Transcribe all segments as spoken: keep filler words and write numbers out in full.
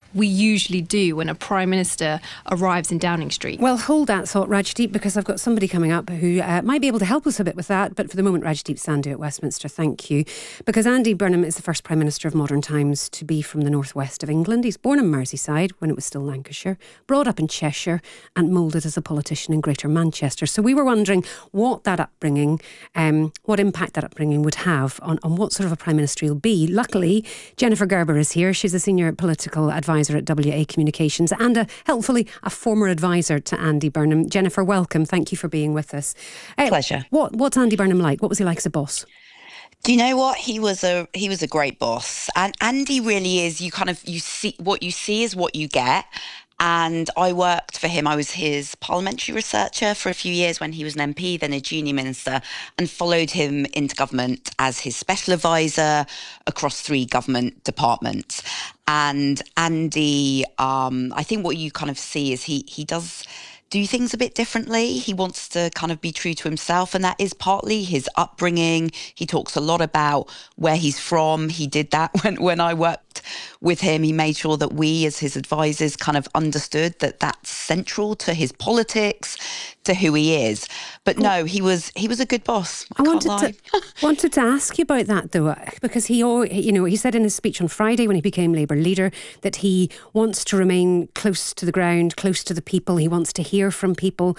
we usually do when a Prime Minister arrives in Downing Street. Well, hold that thought, Rajdeep, because I've got somebody coming up who uh, might be able to help us a bit with that. But for the moment, Rajdeep Sandhu at Westminster, thank you. Because Andy Burnham is the first Prime Minister of modern times to be from the northwest of England. He's born in Merseyside when it was still Lancashire, brought up in Cheshire and moulded as a politician in Greater Manchester. So we were wondering what that upbringing, um, what impact that upbringing would have on, on what sort of a Prime Minister he'll be. Luckily, Jennifer Gerber is here. She's a senior political advisor at W A Communications and a, helpfully a former advisor to Andy Burnham. Jennifer, welcome. Thank you for being with us. Uh, Pleasure. What What's Andy Burnham like? What was he like as a boss? Do you know what? He was a he was a great boss. And Andy really is, you kind of, you see, what you see is what you get. And I worked for him. I was his parliamentary researcher for a few years when he was an M P, then a junior minister, and followed him into government as his special advisor across three government departments. And Andy, um, I think what you kind of see is he he does do things a bit differently. He wants to kind of be true to himself, and that is partly his upbringing. He talks a lot about where he's from. He did that when, when I worked with him. He made sure that we, as his advisors, kind of understood that that's central to his politics, to who he is. But no, he was he was a good boss. I, I can't wanted lie. to wanted to ask you about that though, because he, you know, he said in his speech on Friday when he became Labour leader that he wants to remain close to the ground, close to the people. He wants to hear from people.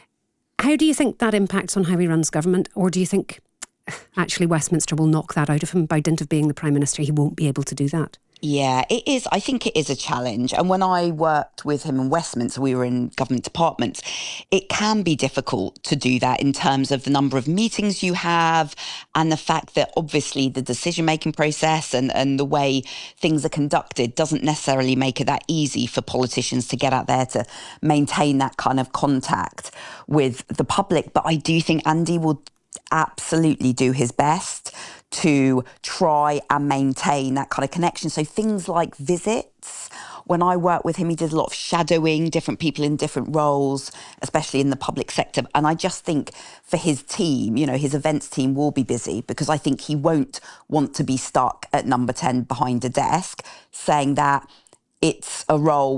How do you think that impacts on how he runs government, or do you think actually Westminster will knock that out of him by dint of being the Prime Minister? He won't be able to do that. Yeah, it is. I think it is a challenge. And when I worked with him in Westminster, we were in government departments, it can be difficult to do that in terms of the number of meetings you have and the fact that obviously the decision-making process and, and the way things are conducted doesn't necessarily make it that easy for politicians to get out there to maintain that kind of contact with the public. But I do think Andy will absolutely do his best to try and maintain that kind of connection. So things like visits. When I worked with him, he did a lot of shadowing different people in different roles, especially in the public sector. And I just think for his team, you know, his events team will be busy because I think he won't want to be stuck at number ten behind a desk saying that it's a role